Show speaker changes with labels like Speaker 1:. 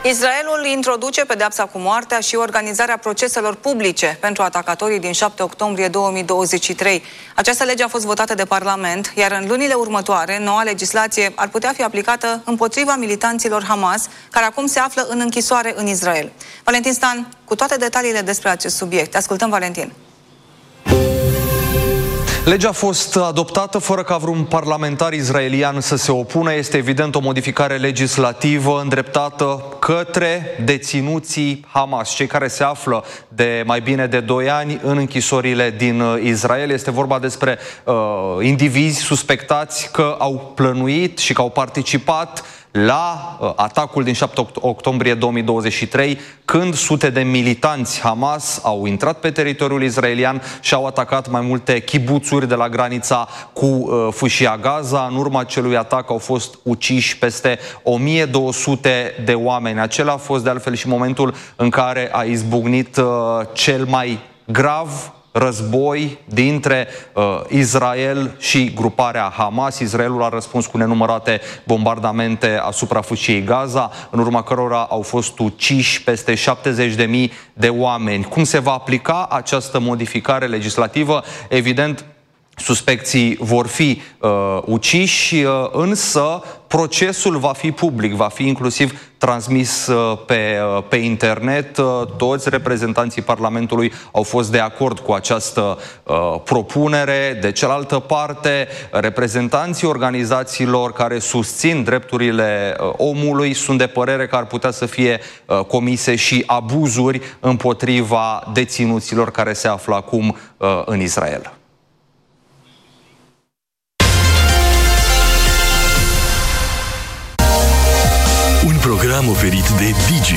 Speaker 1: Israelul introduce pedeapsa cu moartea și organizarea proceselor publice pentru atacatorii din 7 octombrie 2023. Această lege a fost votată de Parlament, iar în lunile următoare, noua legislație ar putea fi aplicată împotriva militanților Hamas, care acum se află în închisoare în Israel. Valentin Stan, cu toate detaliile despre acest subiect. Ascultăm, Valentin.
Speaker 2: Legea a fost adoptată fără ca vreun parlamentar israelian să se opună. Este evident o modificare legislativă îndreptată către deținuții Hamas, cei care se află de mai bine de 2 ani în închisorile din Israel. Este vorba despre indivizi suspectați că au plănuit și că au participat la atacul din 7 octombrie 2023, când sute de militanți Hamas au intrat pe teritoriul israelian și au atacat mai multe kibuțuri de la granița cu fâșia Gaza. În urma acelui atac au fost uciși peste 1200 de oameni. Acela a fost de altfel și momentul în care a izbucnit cel mai grav război dintre Israel și gruparea Hamas. Israelul a răspuns cu nenumărate bombardamente asupra fâșiei Gaza, în urma cărora au fost uciși peste 70.000 de oameni. Cum se va aplica această modificare legislativă? Evident, suspecții vor fi uciși, însă procesul va fi public, va fi inclusiv transmis pe internet. Toți reprezentanții Parlamentului au fost de acord cu această propunere. De cealaltă parte, reprezentanții organizațiilor care susțin drepturile omului sunt de părere că ar putea să fie comise și abuzuri împotriva deținuților care se află acum în Israel.
Speaker 3: Un program oferit de Digi.